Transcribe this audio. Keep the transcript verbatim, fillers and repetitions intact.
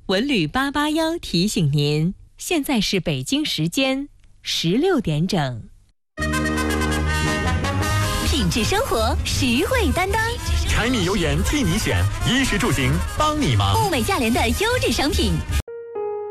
文旅八八幺提醒您，现在是北京时间十六点整。 品质生活，实惠担当。 柴米油盐替你选，衣食住行帮你忙。 物美价廉的优质商品。